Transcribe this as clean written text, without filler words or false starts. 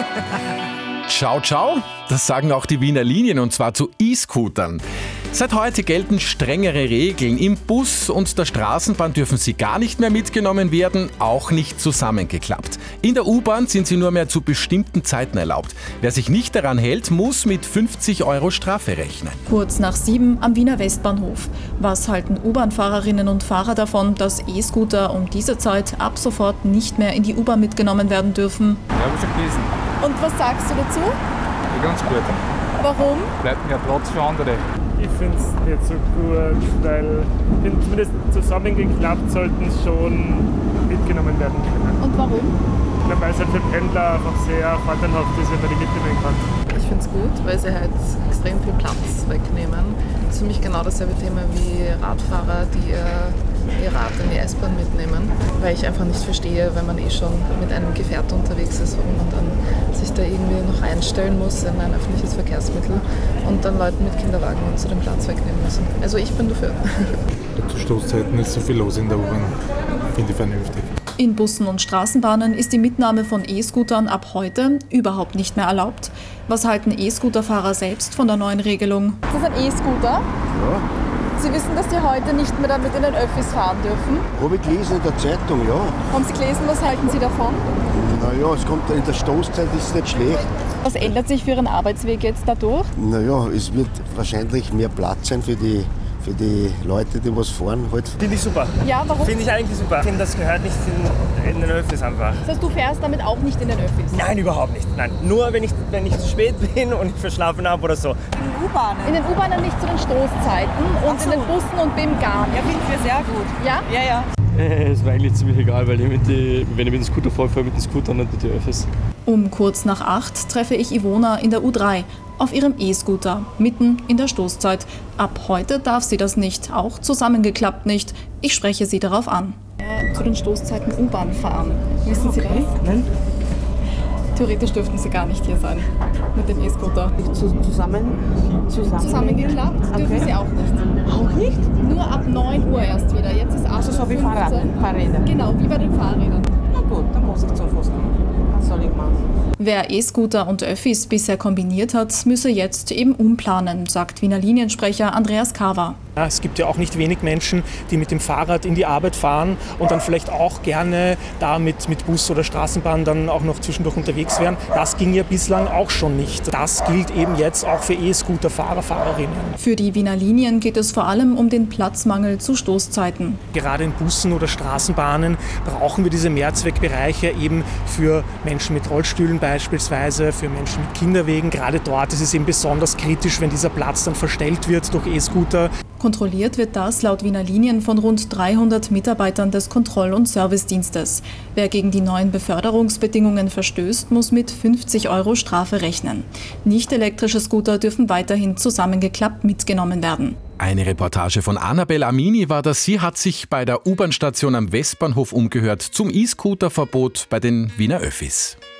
Ciao, ciao, das sagen auch die Wiener Linien und zwar zu E-Scootern. Seit heute gelten strengere Regeln. Im Bus und der Straßenbahn dürfen sie gar nicht mehr mitgenommen werden, auch nicht zusammengeklappt. In der U-Bahn sind sie nur mehr zu bestimmten Zeiten erlaubt. Wer sich nicht daran hält, muss mit 50 € Strafe rechnen. Kurz nach 7 am Wiener Westbahnhof. Was halten U-Bahn-Fahrerinnen und Fahrer davon, dass E-Scooter um diese Zeit ab sofort nicht mehr in die U-Bahn mitgenommen werden dürfen? Ja, habe ich schon gelesen. Und was sagst du dazu? Ja, ganz gut. Warum? Bleibt mehr Platz für andere. Ich finde es nicht so gut, weil ich finde, zumindest zusammengeklappt sollten es schon mitgenommen werden können. Und warum? Ja, weil es halt für Pendler einfach sehr vorteilhaft ist, wenn man die mitnehmen kann. Ich finde es gut, weil sie halt extrem viel Platz wegnehmen. Das ist für mich genau dasselbe Thema wie Radfahrer, die ihr Rad in die S-Bahn mitnehmen. Weil ich einfach nicht verstehe, wenn man schon mit einem Gefährt unterwegs ist, warum man dann sich da irgendwie noch einstellen muss in ein öffentliches Verkehrsmittel und dann Leuten mit Kinderwagen und so den Platz wegnehmen müssen. Also ich bin dafür. Zu Stoßzeiten ist so viel los in der U-Bahn. Finde ich vernünftig. In Bussen und Straßenbahnen ist die Mitnahme von E-Scootern ab heute überhaupt nicht mehr erlaubt. Was halten E-Scooterfahrer selbst von der neuen Regelung? Ist das ein E-Scooter? Ja, Sie wissen, dass die heute nicht mehr damit in den Öffis fahren dürfen. habe ich gelesen in der Zeitung, ja. Haben Sie gelesen, was halten Sie davon? Naja, es kommt in der Stoßzeit, ist es nicht schlecht. Was ändert sich für Ihren Arbeitsweg jetzt dadurch? Naja, es wird wahrscheinlich mehr Platz sein für die Leute, die was fahren. Halt. Finde ich super. Ja, warum? Finde ich eigentlich super. Ich finde, das gehört nicht in den Öffis einfach. Das heißt, du fährst damit auch nicht in den Öffis? Nein, überhaupt nicht. Nein. Nur wenn ich zu spät bin und ich verschlafen habe oder so. In den U-Bahnen nicht zu den Stoßzeiten und in den Bussen und BIM gar nicht. Ja, finden wir sehr gut. Ja? Ja, ja. Es war eigentlich ziemlich egal, weil wenn ich mit dem Scooter fahre, fahre ich mit dem Scooter und nicht mit den Öffis. Um kurz nach 8 treffe ich Ivona in der U3 auf ihrem E-Scooter, mitten in der Stoßzeit. Ab heute darf sie das nicht, auch zusammengeklappt nicht. Ich spreche sie darauf an. Zu den Stoßzeiten U-Bahn fahren. Wissen Sie das? Nein. Theoretisch dürften Sie gar nicht hier sein mit dem E-Scooter. Zusammengeklappt dürfen Sie auch nicht. Auch nicht? Nur ab 9 Uhr erst wieder. Jetzt ist 8 So wie 15. Fahrräder. Genau, wie bei den Fahrrädern. Na gut, dann muss ich zu Fuß gehen. Was soll ich machen? Wer E-Scooter und Öffis bisher kombiniert hat, müsse jetzt eben umplanen, sagt Wiener Liniensprecher Andreas Kawa. Ja, es gibt ja auch nicht wenig Menschen, die mit dem Fahrrad in die Arbeit fahren und dann vielleicht auch gerne da mit Bus oder Straßenbahn dann auch noch zwischendurch unterwegs wären. Das ging ja bislang auch schon nicht. Das gilt eben jetzt auch für E-Scooter-Fahrer, Fahrerinnen. Für die Wiener Linien geht es vor allem um den Platzmangel zu Stoßzeiten. Gerade in Bussen oder Straßenbahnen brauchen wir diese Mehrzweckbereiche eben für Menschen mit Rollstühlen beispielsweise, für Menschen mit Kinderwegen. Gerade dort ist es eben besonders kritisch, wenn dieser Platz dann verstellt wird durch E-Scooter. Kontrolliert wird das laut Wiener Linien von rund 300 Mitarbeitern des Kontroll- und Servicedienstes. Wer gegen die neuen Beförderungsbedingungen verstößt, muss mit 50 € Strafe rechnen. Nicht elektrische Scooter dürfen weiterhin zusammengeklappt mitgenommen werden. Eine Reportage von Annabel Amini war das. Sie hat sich bei der U-Bahn-Station am Westbahnhof umgehört zum E-Scooter-Verbot bei den Wiener Öffis.